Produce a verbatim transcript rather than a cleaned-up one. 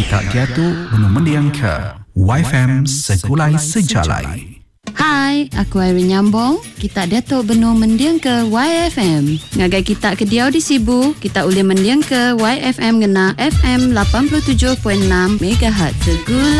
Kita dia tu Benung mendiang ke Y F M Segulai Sejalai. Hai, aku Irene Nyambong. Kita Datuk Benung mendiang ke Y F M. Ngagai kita ke Diau di Sibu, kita boleh mendiang ke Y F M ngena F M lapan puluh tujuh perpuluhan enam megahertz. Segulai